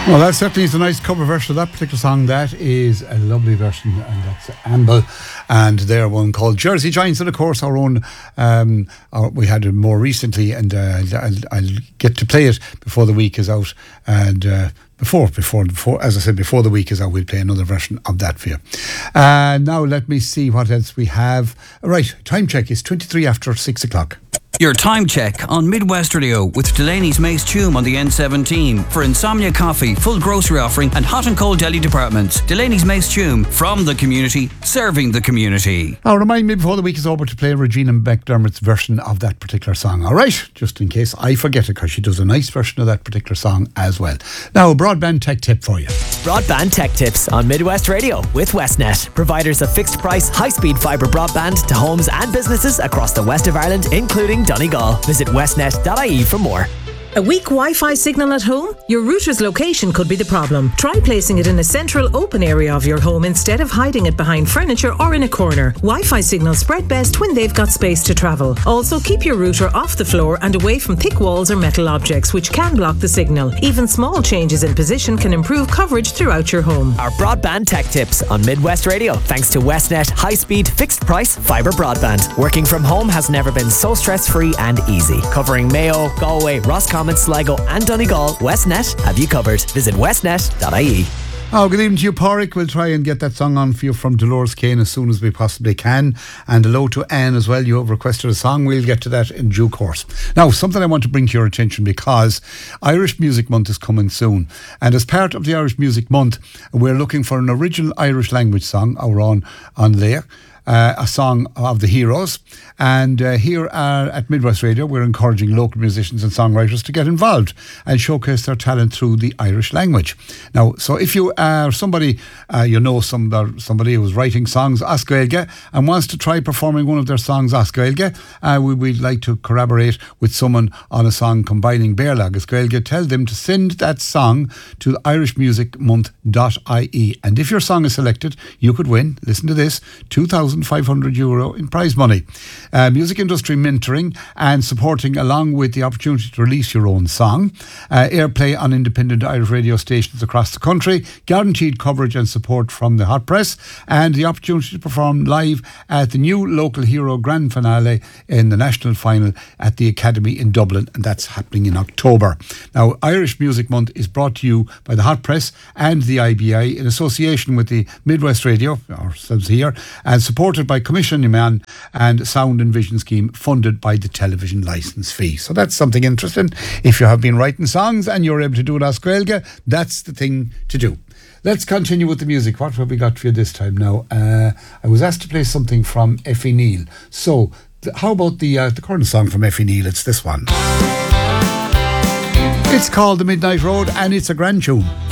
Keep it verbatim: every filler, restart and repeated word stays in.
Well, that certainly is a nice cover version of that particular song. That is a lovely version, and that's Amble, and their one called Jersey Giants. And of course, our own, um, our, we had it more recently, and uh, I'll, I'll get to play it before the week is out. And uh, before, before, before, as I said, before the week is out, we'll play another version of that for you. Uh, now, let me see what else we have. Right, time check is twenty-three after six o'clock. Your time check on Midwest Radio with Delaney's Mace Tume on the N seventeen for Insomnia Coffee, full grocery offering and hot and cold deli departments. Delaney's Mace Tume, from the community, serving the community. Now, remind me before the week is over to play Regina McDermott's version of that particular song, all right? Just in case I forget it, because she does a nice version of that particular song as well. Now, a broadband tech tip for you. Broadband tech tips on Midwest Radio with Westnet, providers of fixed price, high-speed fibre broadband to homes and businesses across the west of Ireland, including Donegal. Visit westnet dot I E for more. A weak Wi-Fi signal at home? Your router's location could be the problem. Try placing it in a central open area of your home instead of hiding it behind furniture or in a corner. Wi-Fi signals spread best when they've got space to travel. Also, keep your router off the floor and away from thick walls or metal objects which can block the signal. Even small changes in position can improve coverage throughout your home. Our broadband tech tips on Midwest Radio, thanks to Westnet high-speed, fixed-price fibre broadband. Working from home has never been so stress-free and easy. Covering Mayo, Galway, Roscommon, Sligo and Donegal, Westnet have you covered. Visit westnet dot I E. Oh, good evening to you, Pádraig. We'll try and get that song on for you from Dolores Kane as soon as we possibly can. And hello to Anne as well. You have requested a song. We'll get to that in due course. Now, something I want to bring to your attention, because Irish Music Month is coming soon. And as part of the Irish Music Month, we're looking for an original Irish language song or on, on there. Uh, a song of the heroes, and uh, here uh, at Midwest Radio we're encouraging local musicians and songwriters to get involved and showcase their talent through the Irish language. Now, so if you are somebody uh, you know some somebody who's writing songs as Gaeilge and wants to try performing one of their songs as Gaeilge, uh, we, we'd like to collaborate with someone on a song combining Bearlag as Gaeilge. Tell them to send that song to irish music month dot I E, and if your song is selected, you could win, listen to this, two thousand five hundred euro in prize money. Uh, music industry mentoring and supporting, along with the opportunity to release your own song. Uh, airplay on independent Irish radio stations across the country. Guaranteed coverage and support from the hot press. And the opportunity to perform live at the new Local Hero Grand Finale in the national final at the Academy in Dublin. And that's happening in October. Now, Irish Music Month is brought to you by the hot press and the I B I in association with the Midwest Radio, ourselves here, and support supported by Commission Iman and Sound and Vision Scheme, funded by the television licence fee. So that's something interesting. If you have been writing songs and you're able to do it as Gaeilge, that's the thing to do. Let's continue with the music. What have we got for you this time now? Uh, I was asked to play something from Effie Neal. So th- how about the uh, the current song from Effie Neal? It's this one. It's called The Midnight Road, and it's a grand tune.